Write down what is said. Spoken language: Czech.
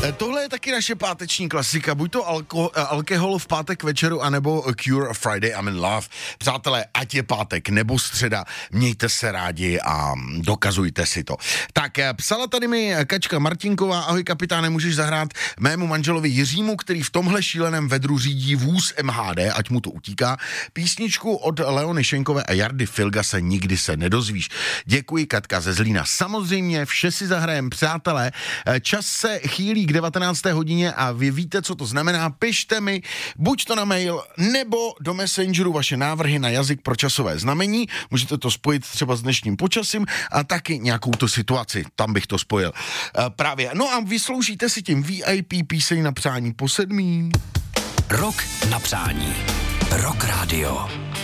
Tohle je taky naše páteční klasika, buď to alkohol v pátek večeru, anebo Cure Friday I'm in Love. Přátelé, ať je pátek nebo středa, mějte se rádi a dokazujte si to. Tak, psala tady mi Kačka Martinková, ahoj kapitáne, můžeš zahrát mému manželovi Jiřímu, který v tomhle šíleném vedru řídí vůz MHD, ať mu to utíká. Písničku od Leony Šenkové a Jardy Filga se nikdy se nedozvíš. Děkuji, Katka ze Zlína. Samozřejmě vše si zahrajem, přátelé. Čas se chýlí k 19. hodině a vy víte, co to znamená. Pište mi buď to na mail, nebo do Messengeru vaše návrhy na jazyk pro časové znamení. Můžete to spojit třeba s dnešním počasím a taky nějakou tu situaci. Tam bych to spojil. Právě. No a vysloužíte si tím VIP píseň na přání po 7. Rok na přání. Rock Radio.